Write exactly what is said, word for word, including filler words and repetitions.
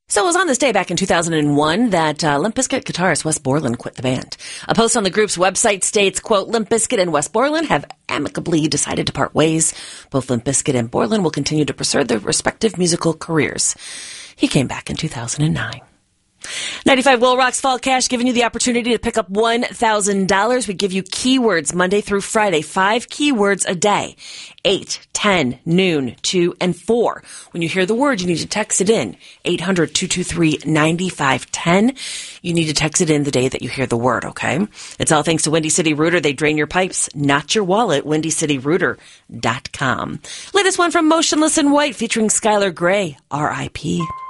So it was on this day back in two thousand one that uh, Limp Bizkit guitarist Wes Borland quit the band. A post on the group's website states, quote, Limp Bizkit and Wes Borland have amicably decided to part ways. Both Limp Bizkit and Borland will continue to pursue their respective musical careers. He came back in two thousand nine. ninety-five Will Rock's Fall Cash, giving you the opportunity to pick up one thousand dollars. We give you keywords Monday through Friday, five keywords a day, eight, ten, noon, two, and four. When you hear the word, you need to text it in, eight hundred, two two three, nine five one zero. You need to text it in the day that you hear the word, okay? It's all thanks to Windy City Rooter. They drain your pipes, not your wallet, windy city rooter dot com. Latest one from Motionless in White featuring Skylar Grey, R I P